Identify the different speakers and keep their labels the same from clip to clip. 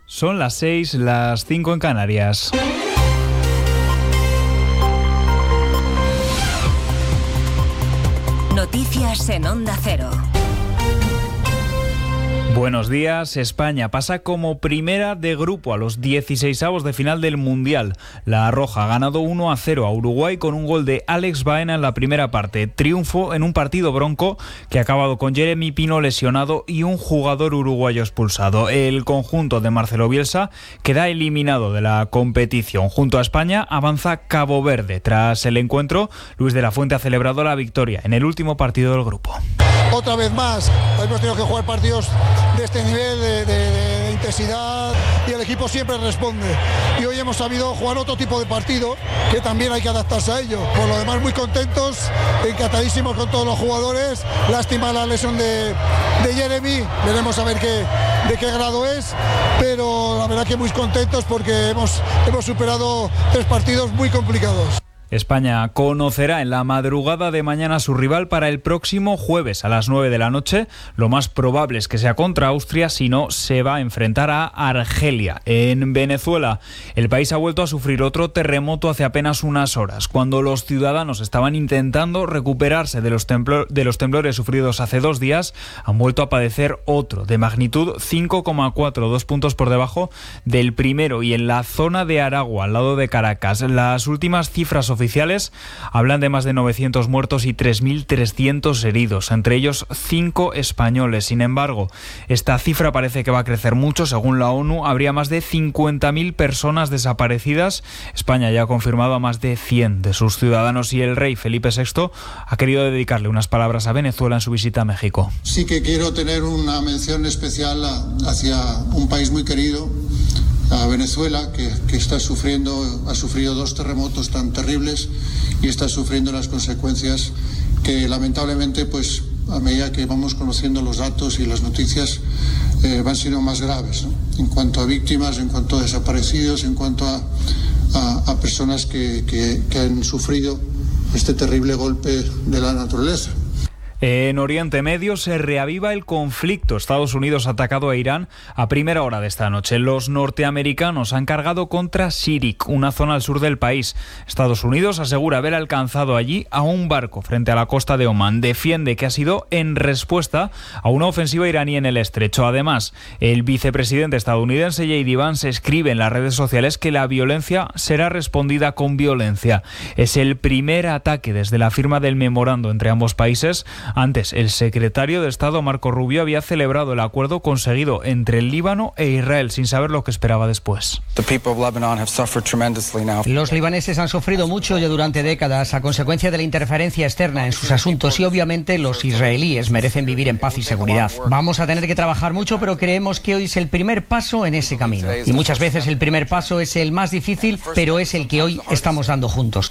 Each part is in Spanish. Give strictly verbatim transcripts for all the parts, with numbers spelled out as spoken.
Speaker 1: Son las seis, las cinco en Canarias.
Speaker 2: Noticias en Onda Cero.
Speaker 1: Buenos días. España pasa como primera de grupo a los dieciseisavos de final del Mundial. La Roja ha ganado uno a cero a Uruguay con un gol de Alex Baena en la primera parte. Triunfo en un partido bronco que ha acabado con Jeremy Pino lesionado y un jugador uruguayo expulsado. El conjunto de Marcelo Bielsa queda eliminado de la competición. Junto a España avanza Cabo Verde. Tras el encuentro, Luis de la Fuente ha celebrado la victoria en el último partido del grupo.
Speaker 3: Otra vez más, hemos tenido que jugar partidos de este nivel de, de, de intensidad y el equipo siempre responde. Y hoy hemos sabido jugar otro tipo de partido que también hay que adaptarse a ello. Por lo demás, muy contentos, encantadísimos con todos los jugadores. Lástima la lesión de, de Jeremy, veremos a ver qué, de qué grado es, pero la verdad que muy contentos porque hemos, hemos superado tres partidos muy complicados.
Speaker 1: España conocerá en la madrugada de mañana a su rival para el próximo jueves a las nueve de la noche. Lo más probable es que sea contra Austria, si no se va a enfrentar a Argelia. En Venezuela, el país ha vuelto a sufrir otro terremoto hace apenas unas horas. Cuando los ciudadanos estaban intentando recuperarse de los, templo- de los temblores sufridos hace dos días, han vuelto a padecer otro de magnitud cinco coma cuatro, dos puntos por debajo del primero, y en la zona de Aragua, al lado de Caracas. Las últimas cifras oficiales hablan de más de novecientos muertos y tres mil trescientos heridos, entre ellos cinco españoles. Sin embargo, esta cifra parece que va a crecer mucho. Según la ONU, habría más de cincuenta mil personas desaparecidas. España ya ha confirmado a más de cien de sus ciudadanos y el rey Felipe sexto ha querido dedicarle unas palabras a Venezuela en su visita a México.
Speaker 4: Sí que quiero tener una mención especial hacia un país muy querido, a Venezuela, que, que está sufriendo, ha sufrido dos terremotos tan terribles y está sufriendo las consecuencias que lamentablemente, pues a medida que vamos conociendo los datos y las noticias, eh, van siendo más graves, ¿no? En cuanto a víctimas, en cuanto a desaparecidos, en cuanto a, a, a personas que, que, que han sufrido este terrible golpe de la naturaleza.
Speaker 1: En Oriente Medio se reaviva el conflicto. Estados Unidos ha atacado a Irán a primera hora de esta noche. Los norteamericanos han cargado contra Sirik, una zona al sur del país. Estados Unidos asegura haber alcanzado allí a un barco frente a la costa de Omán. Defiende que ha sido en respuesta a una ofensiva iraní en el estrecho. Además, el vicepresidente estadounidense J D Vance escribe en las redes sociales que la violencia será respondida con violencia. Es el primer ataque desde la firma del memorando entre ambos países. Antes, el secretario de Estado, Marco Rubio, había celebrado el acuerdo conseguido entre el Líbano e Israel, sin saber lo que esperaba después.
Speaker 5: Los libaneses han sufrido mucho ya durante décadas a consecuencia de la interferencia externa en sus asuntos y obviamente los israelíes merecen vivir en paz y seguridad. Vamos a tener que trabajar mucho, pero creemos que hoy es el primer paso en ese camino. Y muchas veces el primer paso es el más difícil, pero es el que hoy estamos dando juntos.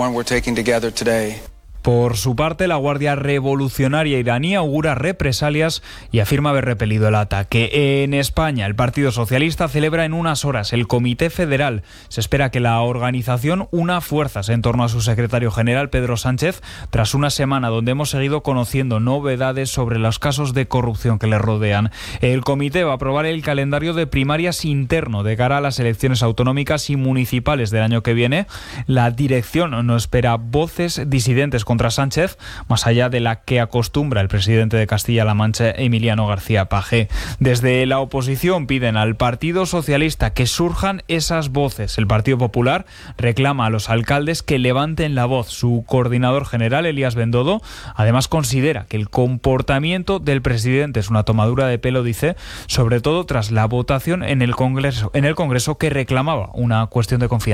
Speaker 1: Por su parte, la Guardia Revolucionaria iraní augura represalias y afirma haber repelido el ataque. En España, el Partido Socialista celebra en unas horas el Comité Federal. Se espera que la organización una fuerzas en torno a su secretario general, Pedro Sánchez, tras una semana donde hemos seguido conociendo novedades sobre los casos de corrupción que le rodean. El comité va a aprobar el calendario de primarias interno de cara a las elecciones autonómicas y municipales del año que viene. La dirección no espera voces disidentes con contra Sánchez, más allá de la que acostumbra el presidente de Castilla-La Mancha, Emiliano García Paje. Desde la oposición piden al Partido Socialista que surjan esas voces. El Partido Popular reclama a los alcaldes que levanten la voz. Su coordinador general, Elías Bendodo, además considera que el comportamiento del presidente es una tomadura de pelo, dice, sobre todo tras la votación en el Congreso, en el Congreso que reclamaba una cuestión de confianza.